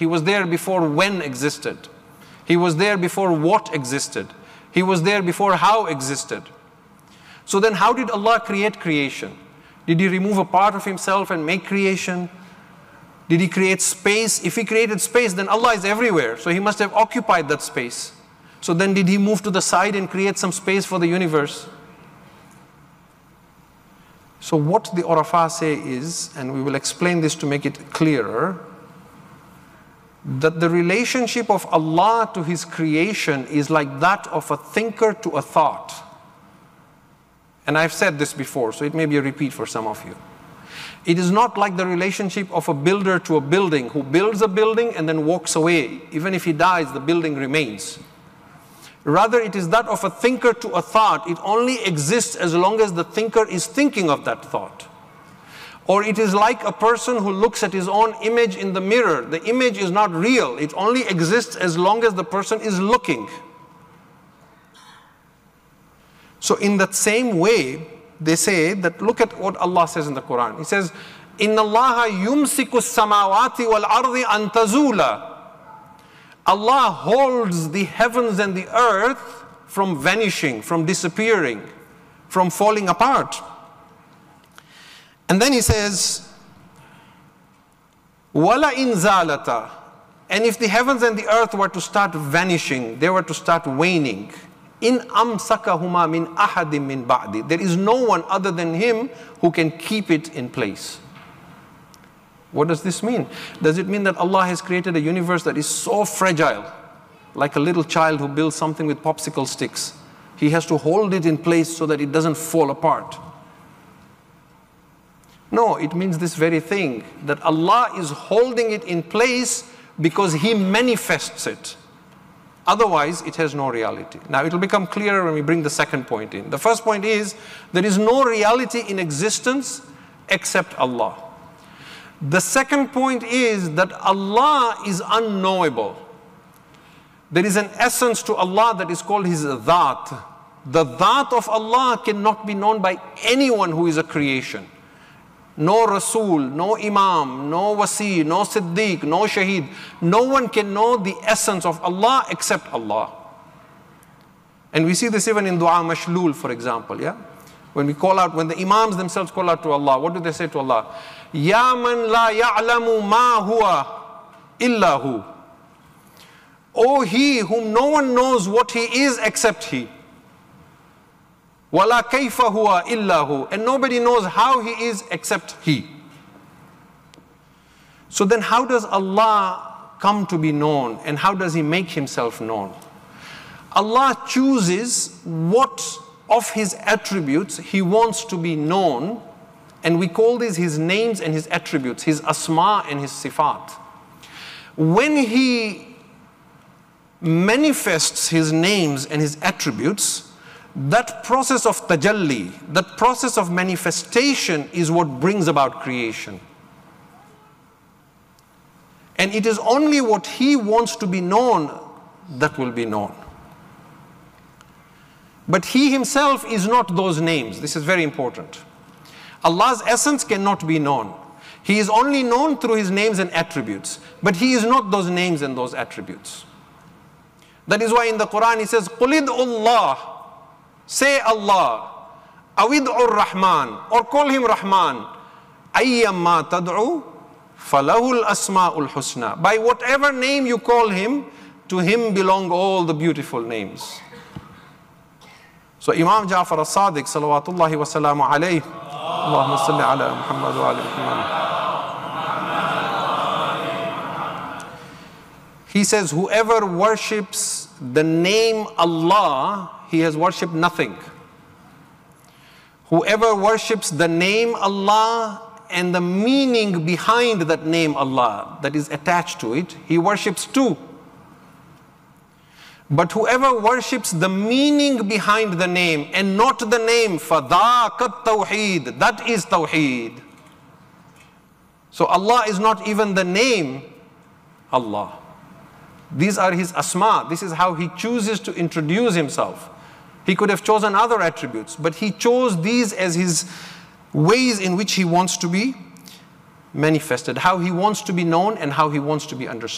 He was there before when existed. He was there before what existed. He was there before how existed. So then how did Allah create creation? Did He remove a part of Himself and make creation? Did He create space? If He created space, then Allah is everywhere. So He must have occupied that space. So then did He move to the side and create some space for the universe? So what the Urafa say is, and we will explain this to make it clearer, that the relationship of Allah to His creation is like that of a thinker to a thought. And I've said this before, so it may be a repeat for some of you. It is not like the relationship of a builder to a building, who builds a building and then walks away. Even if he dies, the building remains. Rather, it is that of a thinker to a thought. It only exists as long as the thinker is thinking of that thought. Or it is like a person who looks at his own image in the mirror. The image is not real. It only exists as long as the person is looking. So in that same way, they say that, look at what Allah says in the Quran. He says, إِنَّ اللَّهَ يُمْسِكُ السَّمَاوَاتِ وَالْأَرْضِ أَن تَزُولَ. Allah holds the heavens and the earth from vanishing, from disappearing, from falling apart. And then He says, وَلَئِن زَالَتَا. And if the heavens and the earth were to start vanishing, they were to start waning, إِنْ أَمْسَكَهُمَا مِنْ أَحَدٍ مِنْ بَعْدِ. There is no one other than Him who can keep it in place. What does this mean? Does it mean that Allah has created a universe that is so fragile, like a little child who builds something with popsicle sticks? He has to hold it in place so that it doesn't fall apart. No, it means this very thing, that Allah is holding it in place because He manifests it. Otherwise, it has no reality. Now, it will become clearer when we bring the second point in. The first point is, there is no reality in existence except Allah. The second point is that Allah is unknowable. There is an essence to Allah that is called His Dhat. The Dhat of Allah cannot be known by anyone who is a creation. No Rasul, no Imam, no Wasi, no Siddiq, no Shaheed. No one can know the essence of Allah except Allah. And we see this even in Dua Mashlul, for example, yeah? When we call out, when the Imams themselves call out to Allah, what do they say to Allah? Ya man la ya'lamu ma huwa illa hu. O He whom no one knows what He is except He. Wala kayfa huwa illa hu. And nobody knows how He is except He. So then how does Allah come to be known, and how does He make Himself known? Allah chooses what of His attributes He wants to be known, and we call these His names and His attributes, His asma and His sifat. When He manifests His names and His attributes, that process of tajalli, that process of manifestation is what brings about creation. And it is only what He wants to be known that will be known. But He Himself is not those names. This is very important. Allah's essence cannot be known. He is only known through His names and attributes. But He is not those names and those attributes. That is why in the Quran He says, قُلِ ادْعُوا اللَّهِ. Say Allah. أَوِدْعُوا الرَّحْمَنِ. Or call Him Rahman. أَيَّمَّا تَدْعُوا فَلَهُ الْأَسْمَاءُ الْحُسْنَى. By whatever name you call Him, to Him belong all the beautiful names. So Imam Ja'far al-Sadiq, salawatullahi wa salamu alayhi, Allahumma salli ala Muhammad wa ala Muhammad. He says, whoever worships the name Allah, he has worshipped nothing. Whoever worships the name Allah and the meaning behind that name Allah that is attached to it, he worships too. But whoever worships the meaning behind the name and not the name, فَذَاكَ التَّوْحِيدِ, that is Tawheed. So Allah is not even the name Allah. These are His asma. This is how He chooses to introduce Himself. He could have chosen other attributes, but He chose these as His ways in which He wants to be manifested, how He wants to be known and how He wants to be understood.